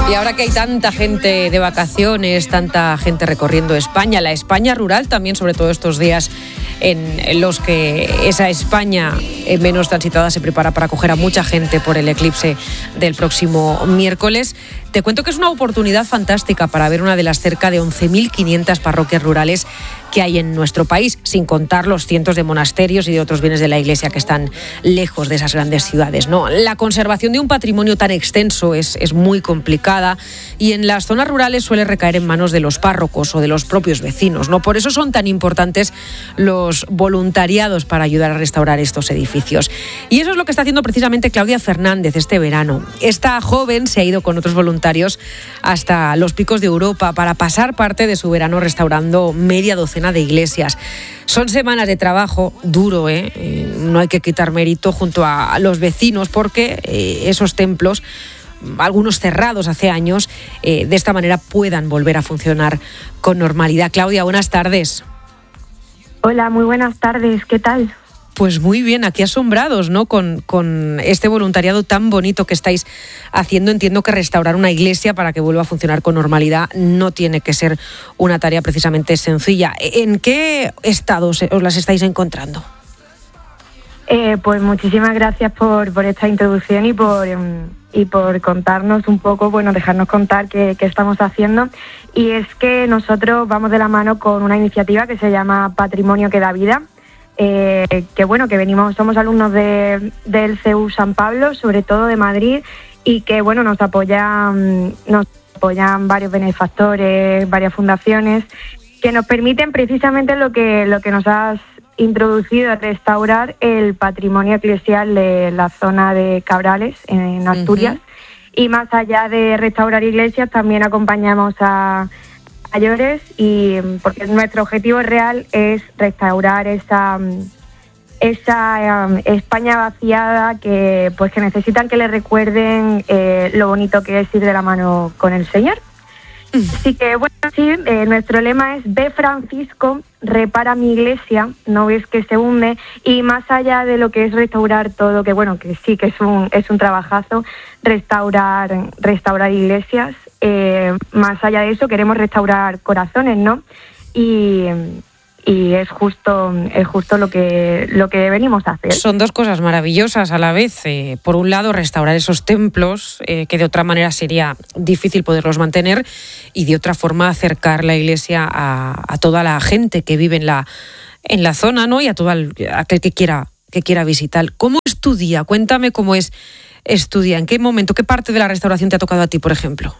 Y ahora que hay tanta gente de vacaciones, tanta gente recorriendo España, la España rural también, sobre todo estos días en los que esa España menos transitada se prepara para acoger a mucha gente por el eclipse del próximo miércoles. Te cuento que es una oportunidad fantástica para ver una de las cerca de 11.500 parroquias rurales que hay en nuestro país, sin contar los cientos de monasterios y de otros bienes de la Iglesia que están lejos de esas grandes ciudades, ¿no? La conservación de un patrimonio tan extenso es muy complicada y en las zonas rurales suele recaer en manos de los párrocos o de los propios vecinos, ¿no? Por eso son tan importantes los voluntariados para ayudar a restaurar estos edificios. Y eso es lo que está haciendo precisamente Claudia Fernández este verano. Esta joven se ha ido con otros voluntarios hasta los Picos de Europa para pasar parte de su verano restaurando media docena de iglesias. Son semanas de trabajo duro, no hay que quitar mérito junto a los vecinos porque esos templos, algunos cerrados hace años, de esta manera puedan volver a funcionar con normalidad. Claudia, buenas tardes. Hola, muy buenas tardes, ¿qué tal? Pues muy bien, aquí asombrados, ¿no? Con este voluntariado tan bonito que estáis haciendo. Entiendo que restaurar una iglesia para que vuelva a funcionar con normalidad no tiene que ser una tarea precisamente sencilla. ¿En qué estado os las estáis encontrando? Pues muchísimas gracias por esta introducción y por contarnos un poco, dejarnos contar qué estamos haciendo. Y es que nosotros vamos de la mano con una iniciativa que se llama Patrimonio que da vida. Que somos alumnos del CEU San Pablo, sobre todo de Madrid, y que nos apoyan varios benefactores, varias fundaciones, que nos permiten precisamente lo que nos has introducido, restaurar el patrimonio eclesial de la zona de Cabrales, en Asturias. Uh-huh. Y más allá de restaurar iglesias, también acompañamos a mayores, y porque nuestro objetivo real es restaurar esa España vaciada que necesitan que le recuerden lo bonito que es ir de la mano con el Señor. Así que nuestro lema es: ve Francisco, repara mi iglesia, no ves que se hunde. Y más allá de lo que es restaurar todo, que sí que es un trabajazo restaurar iglesias, más allá de eso queremos restaurar corazones, ¿no? Y es justo lo que venimos a hacer. Son dos cosas maravillosas a la vez. Por un lado, restaurar esos templos que de otra manera sería difícil poderlos mantener, y de otra forma acercar la iglesia a toda la gente que vive en la zona, ¿no? Y a todo aquel que quiera visitar. ¿Cómo es tu día? Cuéntame cómo es tu día. ¿En qué momento, qué parte de la restauración te ha tocado a ti, por ejemplo?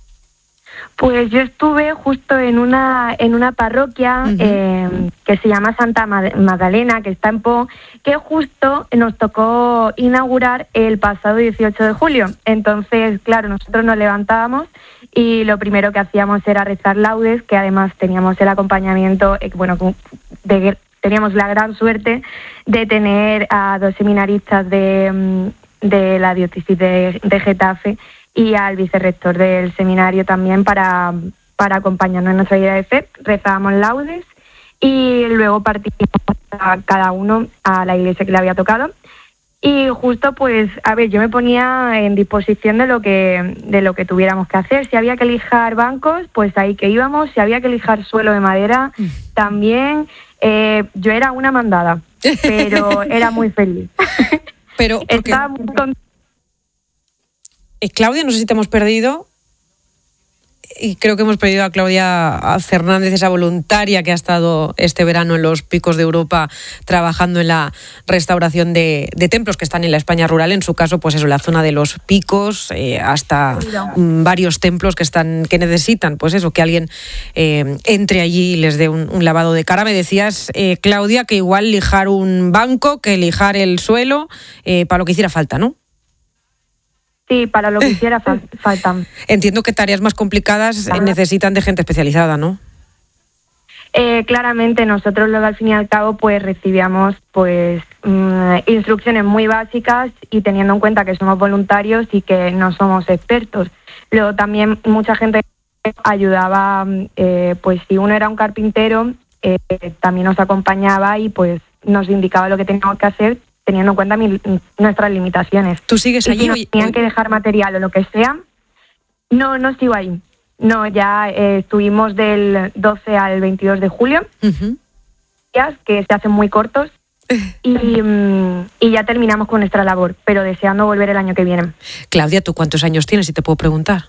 Pues yo estuve justo en una parroquia uh-huh. Que se llama Santa Magdalena, que está en Po, que justo nos tocó inaugurar el pasado 18 de julio. Entonces, claro, nosotros nos levantábamos y lo primero que hacíamos era rezar laudes, que además teníamos el acompañamiento, teníamos la gran suerte de tener a 2 seminaristas de la diócesis de Getafe, y al vicerrector del seminario también para acompañarnos en nuestra vida de fe. Rezábamos laudes y luego partimos a cada uno a la iglesia que le había tocado. Y justo yo me ponía en disposición de lo que tuviéramos que hacer. Si había que lijar bancos, pues ahí que íbamos. Si había que lijar suelo de madera, también. Yo era una mandada, pero era muy feliz. Pero estaba muy contenta. Claudia, no sé si te hemos perdido. Y creo que hemos perdido a Claudia Fernández, esa voluntaria que ha estado este verano en los Picos de Europa trabajando en la restauración de templos que están en la España rural. En su caso, en la zona de los Picos, hasta varios templos que necesitan, que alguien entre allí y les dé un lavado de cara. Me decías, Claudia, que igual lijar un banco que lijar el suelo, para lo que hiciera falta, ¿no? Sí, para lo que hiciera faltan. Entiendo que tareas más complicadas necesitan de gente especializada, ¿no? Claramente nosotros luego al fin y al cabo recibíamos instrucciones muy básicas, y teniendo en cuenta que somos voluntarios y que no somos expertos. Luego también mucha gente ayudaba, si uno era un carpintero, también nos acompañaba y nos indicaba lo que teníamos que hacer, teniendo en cuenta nuestras limitaciones. ¿Tú sigues allí? Si nos tenían que dejar material o lo que sea, No, no sigo ahí. No, ya estuvimos del 12 al 22 de julio, días que se hacen muy cortos, y ya terminamos con nuestra labor, pero deseando volver el año que viene. Claudia, ¿tú cuántos años tienes, si te puedo preguntar?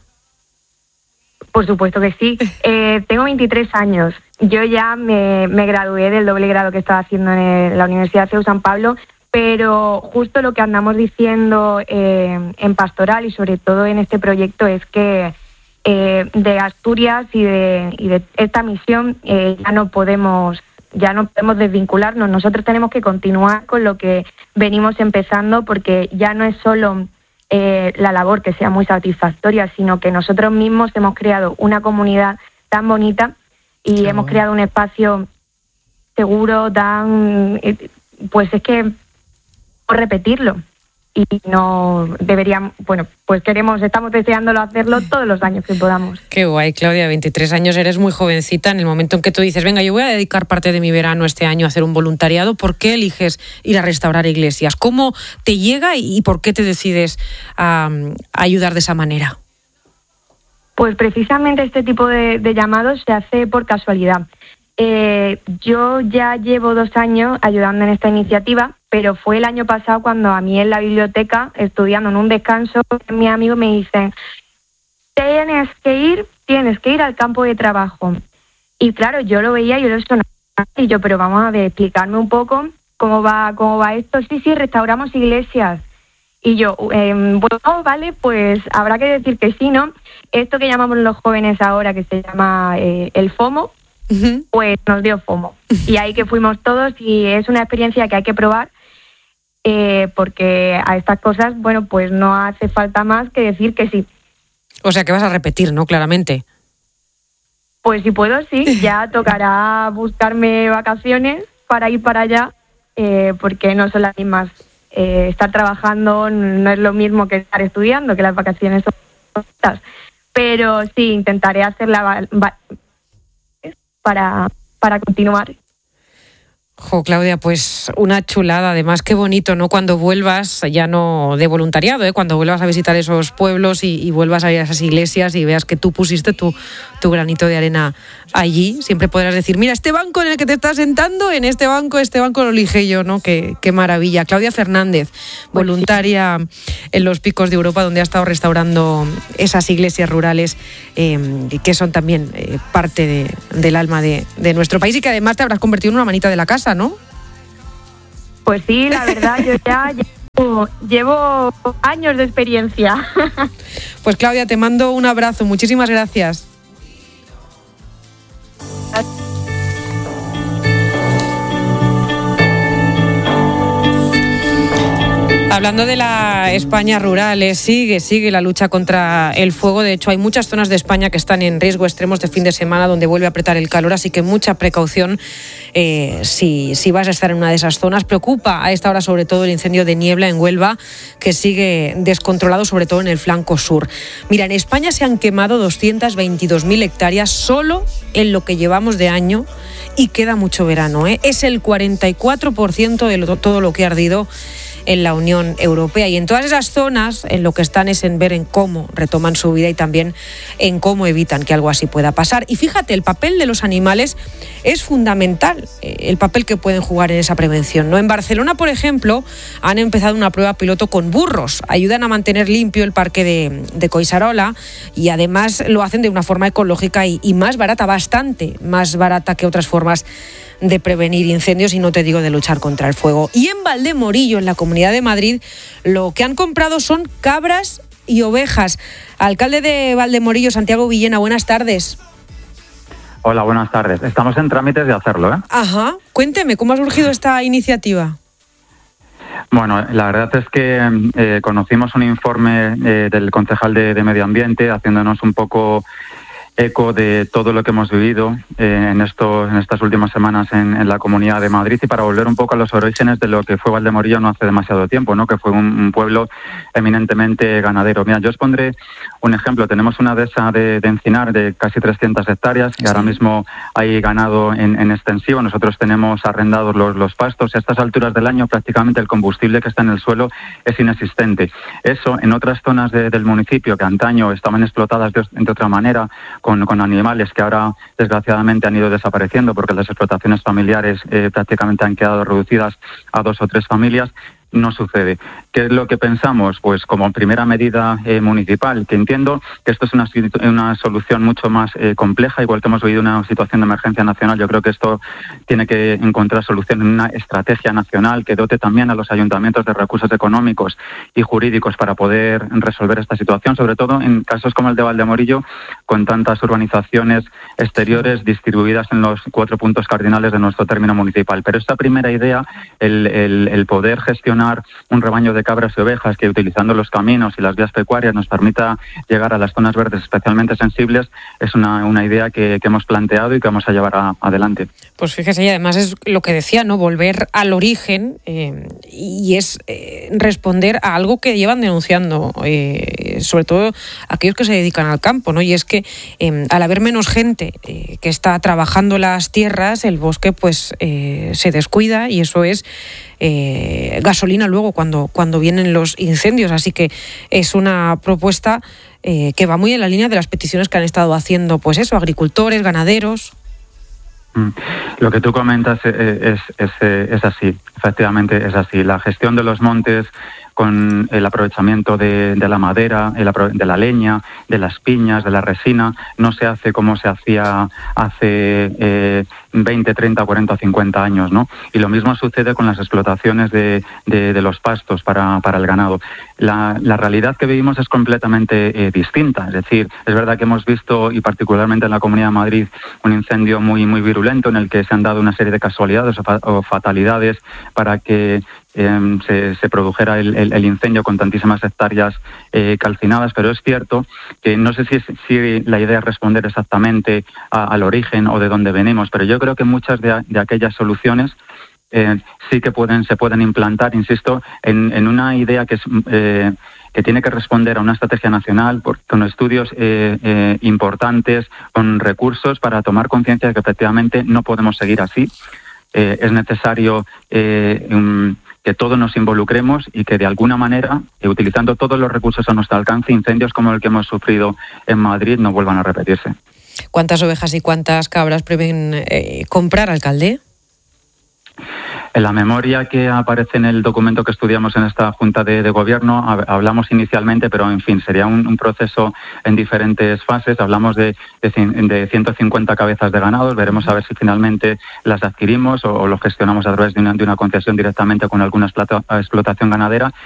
Por supuesto que sí. Tengo 23 años. Yo ya me gradué del doble grado que estaba haciendo en la Universidad de CEU San Pablo, pero justo lo que andamos diciendo en Pastoral y sobre todo en este proyecto es que de Asturias y de esta misión ya no podemos desvincularnos. Nosotros tenemos que continuar con lo que venimos empezando, porque ya no es solo la labor que sea muy satisfactoria, sino que nosotros mismos hemos creado una comunidad tan bonita y hemos creado un espacio seguro, pues es que por repetirlo. Y no deberíamos, pues estamos deseándolo hacerlo todos los años que podamos. Qué guay, Claudia, 23 años, eres muy jovencita. En el momento en que tú dices, venga, yo voy a dedicar parte de mi verano este año a hacer un voluntariado, ¿por qué eliges ir a restaurar iglesias? ¿Cómo te llega y por qué te decides a ayudar de esa manera? Pues precisamente este tipo de llamados se hace por casualidad. Yo ya llevo 2 años ayudando en esta iniciativa, pero fue el año pasado cuando a mí en la biblioteca, estudiando en un descanso, mis amigos me dicen, tienes que ir al campo de trabajo. Y claro, yo lo veía y yo lo sonaba, y yo, pero vamos a ver, explicarme un poco cómo va esto. Sí, restauramos iglesias. Y yo, vale, pues habrá que decir que sí, ¿no? Esto que llamamos los jóvenes ahora, que se llama el FOMO, pues nos dio FOMO. Y ahí que fuimos todos, y es una experiencia que hay que probar, porque a estas cosas, pues no hace falta más que decir que sí. O sea que vas a repetir, ¿no? Claramente. Pues si puedo, sí. Ya tocará buscarme vacaciones para ir para allá, porque no son las mismas. Estar trabajando no es lo mismo que estar estudiando, que las vacaciones son cortas. Pero sí, intentaré hacerla para continuar. Claudia, pues una chulada. Además, qué bonito, ¿no? Cuando vuelvas, ya no de voluntariado, cuando vuelvas a visitar esos pueblos y vuelvas a ir a esas iglesias y veas que tú pusiste tu granito de arena allí, siempre podrás decir, mira, este banco en el que te estás sentando, en este banco lo elige yo, ¿no? Qué maravilla. Claudia Fernández, voluntaria en los Picos de Europa, donde ha estado restaurando esas iglesias rurales que son también parte del alma de nuestro país, y que además te habrás convertido en una manita de la casa, ¿no? Pues sí, la verdad, yo ya llevo años de experiencia. Pues Claudia, te mando un abrazo, muchísimas gracias. Hablando de la España rural, sigue la lucha contra el fuego. De hecho, hay muchas zonas de España que están en riesgo extremos de fin de semana, donde vuelve a apretar el calor, así que mucha precaución si vas a estar en una de esas zonas. Preocupa a esta hora sobre todo el incendio de niebla en Huelva, que sigue descontrolado, sobre todo en el flanco sur. Mira, en España se han quemado 222.000 hectáreas solo en lo que llevamos de año, y queda mucho verano. Es el 44% de todo lo que ha ardido en la Unión Europea, y en todas esas zonas en lo que están es en ver en cómo retoman su vida y también en cómo evitan que algo así pueda pasar. Y fíjate, el papel de los animales es fundamental, el papel que pueden jugar en esa prevención, ¿no? En Barcelona, por ejemplo, han empezado una prueba piloto con burros. Ayudan a mantener limpio el parque de Collserola, y además lo hacen de una forma ecológica y más barata, bastante más barata que otras formas de prevenir incendios, y no te digo de luchar contra el fuego. Y en Valdemorillo, en la Comunidad de Madrid, lo que han comprado son cabras y ovejas. Alcalde de Valdemorillo, Santiago Villena, buenas tardes. Hola, buenas tardes. Estamos en trámites de hacerlo, ¿eh? Ajá. Cuénteme, ¿cómo ha surgido esta iniciativa? Bueno, la verdad es que conocimos un informe del concejal de Medio Ambiente, haciéndonos un poco eco de todo lo que hemos vivido en estas últimas semanas en la Comunidad de Madrid, y para volver un poco a los orígenes de lo que fue Valdemorillo no hace demasiado tiempo, ¿no? Que fue un pueblo eminentemente ganadero. Mira, yo os pondré un ejemplo. Tenemos una dehesa de encinar de casi 300 hectáreas y ahora mismo hay ganado en extensivo. Nosotros tenemos arrendados los pastos. A estas alturas del año prácticamente el combustible que está en el suelo es inexistente. Eso en otras zonas del municipio que antaño estaban explotadas de otra manera, con animales que ahora desgraciadamente han ido desapareciendo porque las explotaciones familiares prácticamente han quedado reducidas a 2 o 3 familias, no sucede. ¿Qué es lo que pensamos? Pues como primera medida municipal, que entiendo que esto es una solución mucho más compleja, igual que hemos vivido una situación de emergencia nacional. Yo creo que esto tiene que encontrar solución en una estrategia nacional que dote también a los ayuntamientos de recursos económicos y jurídicos para poder resolver esta situación, sobre todo en casos como el de Valdemorillo, con tantas urbanizaciones exteriores distribuidas en los 4 puntos cardinales de nuestro término municipal. Pero esta primera idea, el poder gestionar un rebaño de cabras y ovejas que, utilizando los caminos y las vías pecuarias, nos permita llegar a las zonas verdes especialmente sensibles, es una idea que hemos planteado y que vamos a llevar adelante. Pues fíjese, y además es lo que decía, ¿no? Volver al origen y es responder a algo que llevan denunciando, sobre todo aquellos que se dedican al campo, ¿no? Y es que al haber menos gente que está trabajando las tierras, el bosque pues se descuida, y eso es gasolina luego cuando vienen los incendios. Así que es una propuesta que va muy en la línea de las peticiones que han estado haciendo, pues eso, agricultores, ganaderos. Lo que tú comentas es así, efectivamente es así. La gestión de los montes con el aprovechamiento de la madera, de la leña, de las piñas, de la resina, no se hace como se hacía hace 20, 30, 40 o 50 años, ¿no? Y lo mismo sucede con las explotaciones de los pastos para el ganado. La realidad que vivimos es completamente distinta. Es decir, es verdad que hemos visto, y particularmente en la Comunidad de Madrid, un incendio muy, muy virulento en el que se han dado una serie de casualidades o fatalidades para que se produjera el incendio con tantísimas hectáreas calcinadas, pero es cierto que no sé si la idea es responder exactamente al origen o de dónde venimos, pero yo creo que muchas de aquellas soluciones sí que se pueden implantar, insisto, en una idea que tiene que responder a una estrategia nacional con estudios importantes, con recursos para tomar conciencia de que efectivamente no podemos seguir así. Es necesario que todos nos involucremos y que de alguna manera, utilizando todos los recursos a nuestro alcance, incendios como el que hemos sufrido en Madrid no vuelvan a repetirse. ¿Cuántas ovejas y cuántas cabras prevén comprar, alcalde? En la memoria que aparece en el documento que estudiamos en esta Junta de Gobierno, hablamos inicialmente, pero en fin, sería un proceso en diferentes fases. Hablamos de 150 cabezas de ganados. Veremos a ver si finalmente las adquirimos o lo gestionamos a través de una concesión directamente con alguna explotación ganadera.